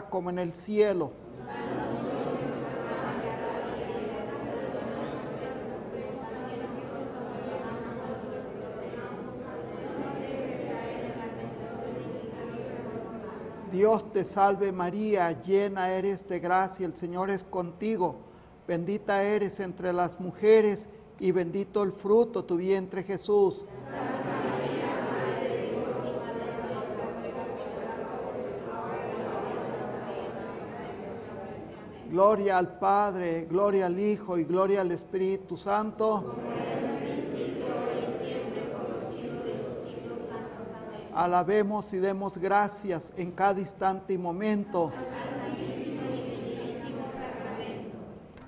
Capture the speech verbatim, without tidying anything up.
como en el cielo. Dios te salve María, llena eres de gracia, el Señor es contigo. Bendita eres entre las mujeres y bendito el fruto de tu vientre Jesús. Gloria al Padre, gloria al Hijo y gloria al Espíritu Santo. Alabemos y demos gracias en cada instante y momento